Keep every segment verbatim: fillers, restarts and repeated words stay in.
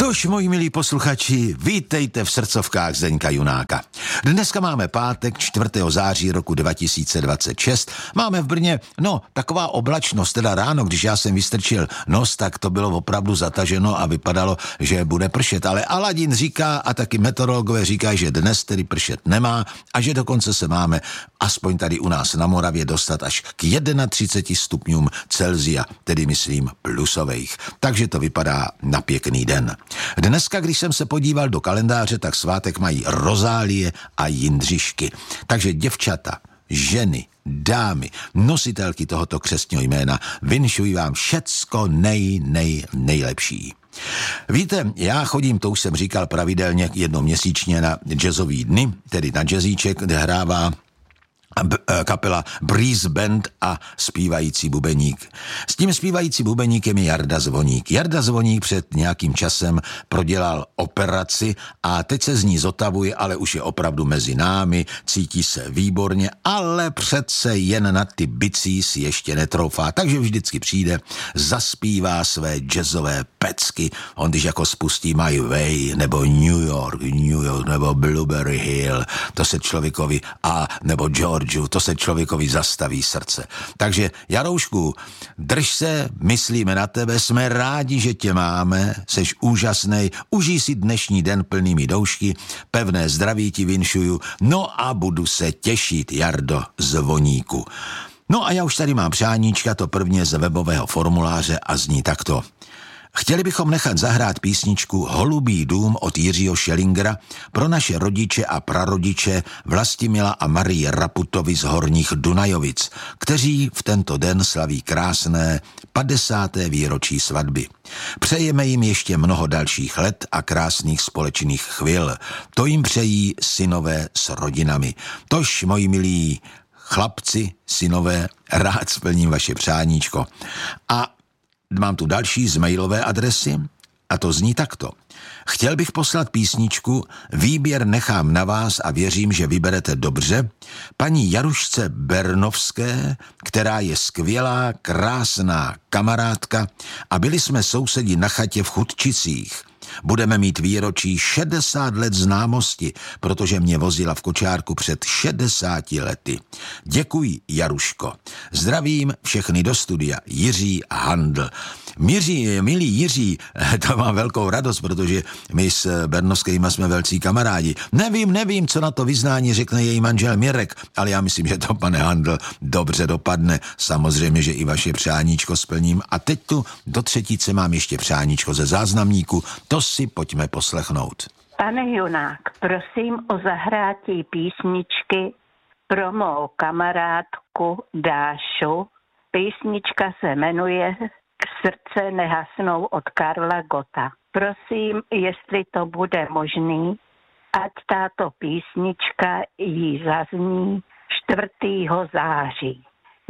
Nož, moji milí posluchači, vítejte v srdcovkách Zdeňka Junáka. Dneska máme pátek čtvrtého září roku dva tisíce dvacet šest. Máme v Brně, no, taková oblačnost, teda ráno, když já jsem vystrčil nos, tak to bylo opravdu zataženo a vypadalo, že bude pršet. Ale Aladin říká a taky meteorologové říkají, že dnes tedy pršet nemá a že dokonce se máme aspoň tady u nás na Moravě dostat až k třiceti jednomu stupňům Celsia, tedy myslím plusových. Takže to vypadá na pěkný den. Dneska, když jsem se podíval do kalendáře, tak svátek mají Rozálie a Jindřišky. Takže děvčata, ženy, dámy, nositelky tohoto křestního jména, vinšuji vám všecko nej, nej, nejlepší. Víte, já chodím, to už jsem říkal pravidelně jednoměsíčně na jazzový dny, tedy na jazzíček, kde hrává kapela Breeze Band a zpívající bubeník. S tím zpívající bubeníkem je Jarda Zvoník. Jarda Zvoník před nějakým časem prodělal operaci a teď se z ní zotavuje, ale už je opravdu mezi námi, cítí se výborně, ale přece jen na ty bicí si ještě netroufá, takže vždycky přijde, zaspívá své jazzové pecky. On když jako spustí My Way, nebo New York, New York, nebo Blueberry Hill, to se člověkovi, a nebo George, to se člověkovi zastaví srdce. Takže Jaroušku, drž se, myslíme na tebe, jsme rádi, že tě máme, seš úžasnej, užij si dnešní den plnými doušky, pevné zdraví ti vinšuju, no a budu se těšit, Jardo Zvoníku. No a já už tady mám přáníčka, to prvně z webového formuláře a zní takto. Chtěli bychom nechat zahrát písničku Holubý dům od Jiřího Schellingera pro naše rodiče a prarodiče Vlastimila a Marie Raputovi z Horních Dunajovic, kteří v tento den slaví krásné padesáté výročí svatby. Přejeme jim ještě mnoho dalších let a krásných společných chvil. To jim přejí synové s rodinami. Tož, moji milí chlapci, synové, rád splním vaše přáníčko. A mám tu další z mailové adresy a to zní takto. Chtěl bych poslat písničku, výběr nechám na vás a věřím, že vyberete dobře, paní Jarušce Bernovské, která je skvělá, krásná kamarádka a byli jsme sousedi na chatě v Chudčicích. Budeme mít výročí šedesát let známosti, protože mě vozila v kočárku před šedesáti lety. Děkuji, Jaruško. Zdravím všechny do studia. Jiří Handl. Míří, milý Jiří, to mám velkou radost, protože my s Bernovskými jsme velcí kamarádi. Nevím, nevím, co na to vyznání řekne její manžel Mirek, ale já myslím, že to, pane Handl, dobře dopadne. Samozřejmě, že i vaše přáníčko splním. A teď tu do třetice mám ještě přáníčko ze záznamníku. To si pojďme poslechnout. Pane Junák, prosím o zahrátí písničky pro mou kamarádku Dášu. Písnička se jmenuje K srdce nehasnou od Karla Gotta. Prosím, jestli to bude možný, ať tato písnička jí zazní čtvrtého září.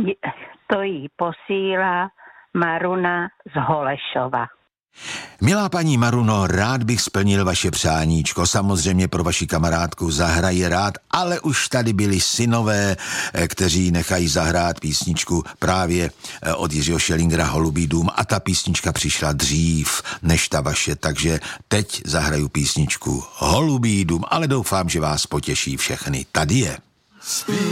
To jí posílá Maruna z Holešova. Milá paní Maruno, rád bych splnil vaše přáníčko, samozřejmě pro vaši kamarádku zahraji rád, ale už tady byli synové, kteří nechají zahrát písničku právě od Jiřího Schellingera Holubý dům a ta písnička přišla dřív než ta vaše, takže teď zahraju písničku Holubý dům, ale doufám, že vás potěší všechny. Tady je.